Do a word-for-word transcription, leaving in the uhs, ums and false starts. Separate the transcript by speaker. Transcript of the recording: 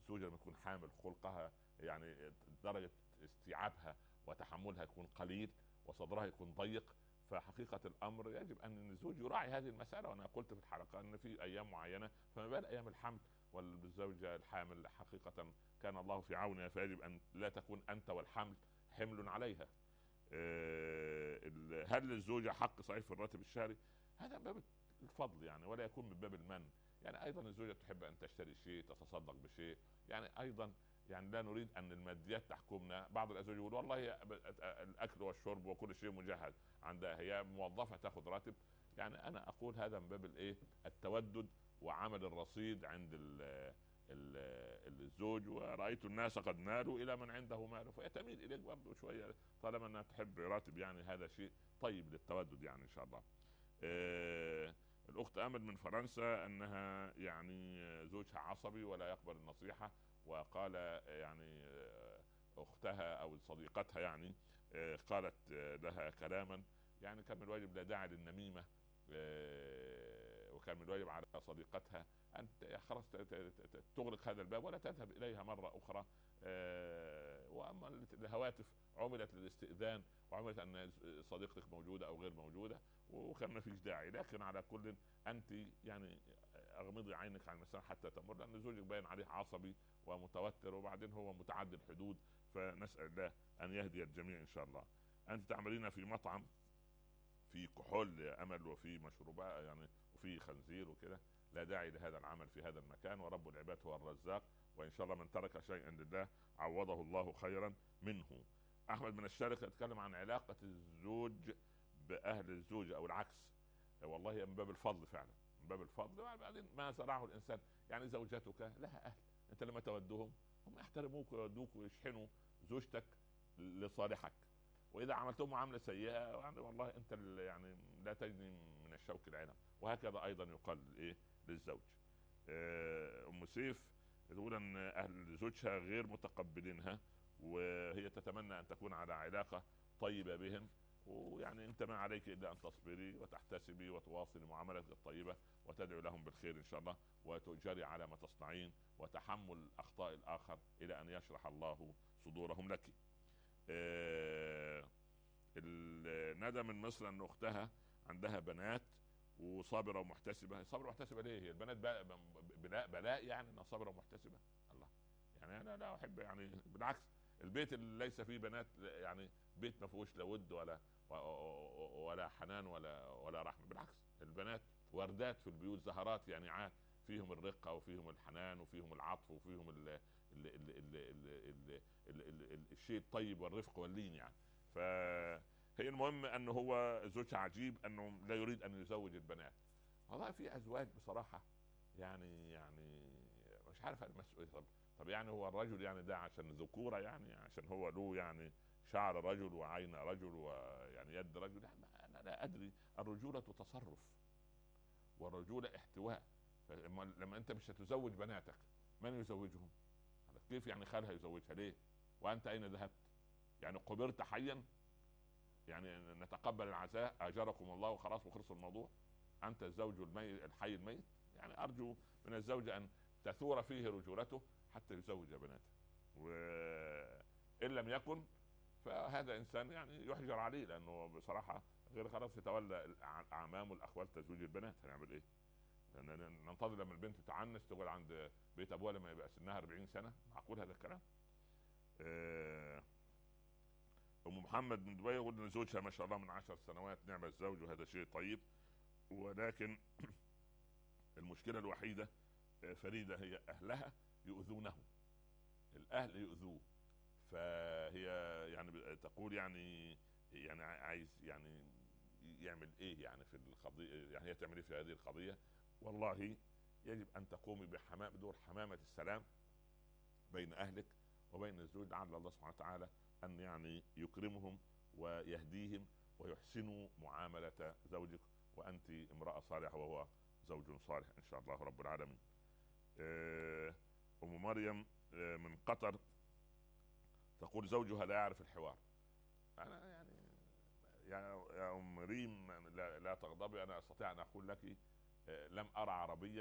Speaker 1: الزوجه لما تكون حامل خلقها يعني درجه استيعابها وتحملها يكون قليل وصدرها يكون ضيق. فحقيقه الامر يجب ان الزوج يراعي هذه المساله، وانا قلت في الحلقه ان في ايام معينه، فما بال ايام الحمل والزوجه الحامل حقيقه كان الله في عونها. فيجب ان لا تكون انت والحمل حمل عليها. آه، ال- هل للزوجه حق صحيح في الراتب الشهري؟ هذا من باب الفضل يعني، ولا يكون من باب المن. يعني ايضا الزوجه تحب ان تشتري شيء، تتصدق بشيء، يعني ايضا يعني لا نريد ان الماديات تحكمنا. بعض الازواج يقول والله يا ب- الاكل والشرب وكل شيء مجهز عندها، هي موظفه تاخذ راتب. يعني انا اقول هذا من باب الايه، التودد وعمل الرصيد عند ال ال- الزوج. ورأيت الناس قد مالوا إلى من عنده مال، فهي تميل إليك برضه شوية طالما أنها تحب راتب. يعني هذا شيء طيب للتودد يعني إن شاء الله. آه، الأخت أمل من فرنسا أنها يعني زوجها عصبي ولا يقبل النصيحة، وقال يعني آه، أختها أو صديقتها يعني آه، قالت آه، لها كلاما يعني كان من الواجب لا داعي للنميمة. آه، وكان من الواجب على صديقتها ان ت- خلاص ت- ت- ت- تغلق هذا الباب ولا تذهب اليها مره اخرى. آه، واما الهواتف عملت للاستئذان، وعملت ان صديقتك موجوده او غير موجوده، وكان ما فيش داعي. لكن على كل انت يعني اغمضي عينك عن المسألة حتى تمر، لان زوجك باين عليه عصبي ومتوتر، وبعدين هو متعدي الحدود. فنسال الله ان يهدي الجميع ان شاء الله. انت تعملين في مطعم في كحول يا امل وفي مشروبات يعني وفي خنزير وكده، لا داعي لهذا العمل في هذا المكان، ورب العباد هو الرزاق، وان شاء الله من ترك شيئا لله عوضه الله خيرا منه. احمد من الشارقة يتكلم عن علاقة الزوج باهل الزوجة او العكس. والله هي من باب الفضل فعلا، من باب الفضل. بعدين ما زرعه الانسان، يعني زوجتك لها اهل، انت لما تودهم هم يحترموك ويودوك ويشحنوا زوجتك لصالحك. واذا عملتهم معامله سيئه يعني والله انت ال- يعني لا تجني من الشوك العنب. وهكذا ايضا يقال ايه للزوج. آه، ام سيف تقول ان اهل زوجها غير متقبلينها، وهي تتمنى ان تكون على علاقه طيبه بهم. ويعني انت ما عليك الا ان تصبري وتحتسبي وتواصلي معاملتك الطيبه، وتدعو لهم بالخير ان شاء الله، وتؤجري على ما تصنعين، وتحمل اخطاء الاخر الى ان يشرح الله صدورهم لك. آه، ندى من مصر ان اختها عندها بنات وصابره ومحتسبه. صابره ومحتسبه ليه؟ هي البنات بقى بلاء بلاء يعني انها صابره ومحتسبه؟ الله. يعني انا لا احب يعني بالعكس، البيت اللي ليس فيه بنات يعني بيت ما فيهوش لا ود ولا ولا حنان ولا ولا رحمه. بالعكس البنات وردات في البيوت، زهرات يعني عاد فيهم الرقه وفيهم الحنان وفيهم العطف وفيهم ال ال ال ال ال ال ال ال ال الشيء الطيب والرفق واللين يعني. فهي المهم انه هو زوجها عجيب انه لا يريد ان يزوج البنات. والله في ازواج بصراحه يعني يعني مش عارف المسؤوليه. طب, طب يعني هو الرجل يعني ده عشان ذكوره، يعني عشان هو له يعني شعر رجل وعين رجل ويعني يد رجل؟ يعني انا لا ادري. الرجوله تصرف والرجوله احتواء. لما لما انت مش هتزوج بناتك من يزوجهم؟ كيف يعني خالها يزوجها ليه؟ وانت اين ذهبت؟ يعني قبرت حيا؟ يعني نتقبل العزاء اجركم الله وخلاص وخلص الموضوع. انت الزوج الميت الحي الميت. يعني ارجو من الزوج ان تثور فيه رجولته حتى يزوج بناته، وان لم يكن فهذا انسان يعني يحجر عليه، لانه بصراحه غير خلاص يتولى الاعمام والاخوال تزويج البنات. هنعمل ايه؟ ننتظر لما البنت تعنس تقعد عند بيت ابوها لما يبقى سنها أربعين سنه؟ معقول هذا الكلام؟ آه، ام محمد من دبي يقول ان زوجها ما شاء الله من عشر سنوات نعم الزوج، وهذا شيء طيب. ولكن المشكله الوحيده آه، فريده هي اهلها يؤذونه، الاهل يؤذوه. فهي يعني تقول يعني يعني عايز يعني يعمل ايه يعني في القضيه؟ يعني هي تعمل ايه في هذه القضيه؟ والله يجب ان تقومي بحمام بدور حمامه السلام بين اهلك وبين الزوج، لعل الله سبحانه وتعالى ان يعني يكرمهم ويهديهم ويحسنوا معامله زوجك، وانت امراه صالحه وهو زوج صالح ان شاء الله رب العالمين. آه، ام مريم آه، من قطر تقول زوجها لا يعرف الحوار. انا يعني يا يا ام ريم لا, لا تغضبي، انا استطيع ان اقول لك آه، لم ارى عربيا